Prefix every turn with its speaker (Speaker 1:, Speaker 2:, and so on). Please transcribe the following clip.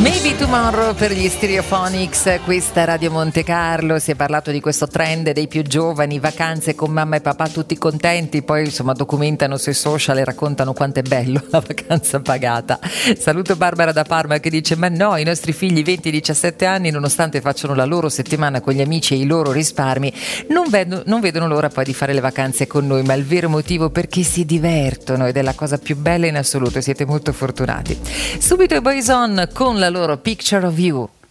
Speaker 1: Maybe Tomorrow per gli Stereophonics, questa Radio Monte Carlo. Si è parlato di questo trend dei più giovani, vacanze con mamma e papà tutti contenti, poi insomma documentano sui social e raccontano quanto è bello la vacanza pagata. Saluto Barbara da Parma che dice: ma no, i nostri figli 20-17 anni, nonostante facciano la loro settimana con gli amici e i loro risparmi, non vedono l'ora poi di fare le vacanze con noi, ma il vero motivo perché si divertono ed è la cosa più bella in assoluto. Siete molto fortunati. Subito i Boyzone con la loro Picture of You.